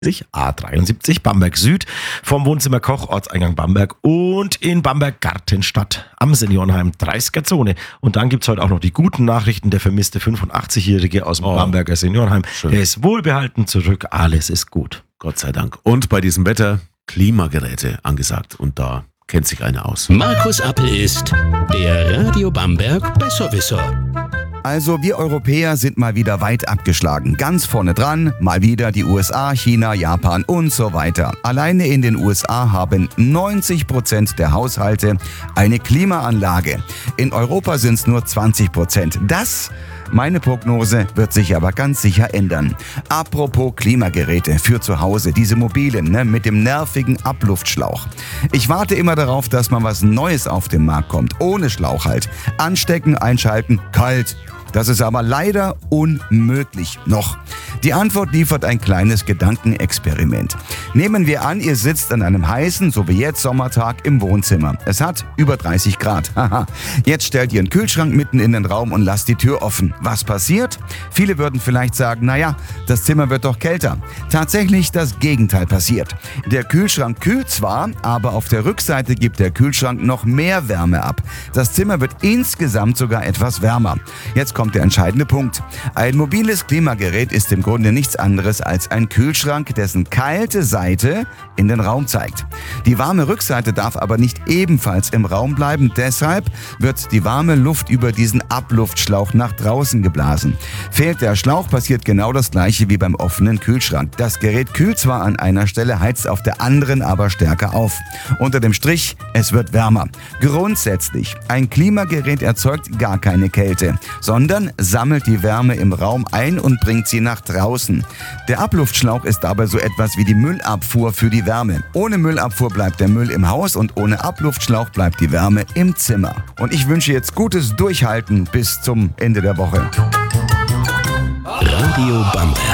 A73 Bamberg Süd vom Wohnzimmer Koch, Ortseingang Bamberg und in Bamberg Gartenstadt am Seniorenheim 30er Zone. Und dann gibt's heute auch noch die guten Nachrichten. Der vermisste 85-Jährige aus dem Bamberger Seniorenheim. Schön. Der ist wohlbehalten zurück. Alles ist gut. Gott sei Dank. Und bei diesem Wetter Klimageräte angesagt. Und da kennt sich einer aus. Markus Appel ist der Radio Bamberg Besserwisser. Also wir Europäer sind mal wieder weit abgeschlagen. Ganz vorne dran, mal wieder die USA, China, Japan und so weiter. Alleine in den USA haben 90% der Haushalte eine Klimaanlage. In Europa sind es nur 20%. Das, meine Prognose, wird sich aber ganz sicher ändern. Apropos Klimageräte für zu Hause, diese mobilen, mit dem nervigen Abluftschlauch. Ich warte immer darauf, dass mal was Neues auf den Markt kommt, ohne Schlauch halt. Anstecken, einschalten, kalt. Das ist aber leider unmöglich noch. Die Antwort liefert ein kleines Gedankenexperiment. Nehmen wir an, ihr sitzt an einem heißen, so wie jetzt Sommertag im Wohnzimmer. Es hat über 30 Grad. Haha. Jetzt stellt ihr einen Kühlschrank mitten in den Raum und lasst die Tür offen. Was passiert? Viele würden vielleicht sagen, naja, das Zimmer wird doch kälter. Tatsächlich das Gegenteil passiert. Der Kühlschrank kühlt zwar, aber auf der Rückseite gibt der Kühlschrank noch mehr Wärme ab. Das Zimmer wird insgesamt sogar etwas wärmer. Jetzt kommt der entscheidende Punkt. Ein mobiles Klimagerät ist im Grunde nichts anderes als ein Kühlschrank, dessen kalte Seite in den Raum zeigt. Die warme Rückseite darf aber nicht ebenfalls im Raum bleiben. Deshalb wird die warme Luft über diesen Abluftschlauch nach draußen geblasen. Fehlt der Schlauch, passiert genau das gleiche wie beim offenen Kühlschrank. Das Gerät kühlt zwar an einer Stelle, heizt auf der anderen aber stärker auf. Unter dem Strich, es wird wärmer. Grundsätzlich, ein Klimagerät erzeugt gar keine Kälte, sondern sammelt die Wärme im Raum ein und bringt sie nach draußen. Der Abluftschlauch ist dabei so etwas wie die Müllabfuhr für die Wärme. Ohne Müllabfuhr bleibt der Müll im Haus und ohne Abluftschlauch bleibt die Wärme im Zimmer. Und ich wünsche jetzt gutes Durchhalten bis zum Ende der Woche. Radio Bamberg.